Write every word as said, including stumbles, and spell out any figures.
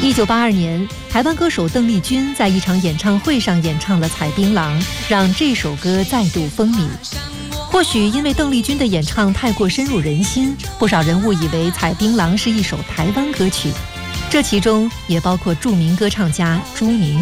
一九八二年，台湾歌手邓丽君在一场演唱会上演唱了《采槟榔》，让这首歌再度风靡。或许因为邓丽君的演唱太过深入人心，不少人误以为《采槟榔》是一首台湾歌曲，这其中也包括著名歌唱家朱明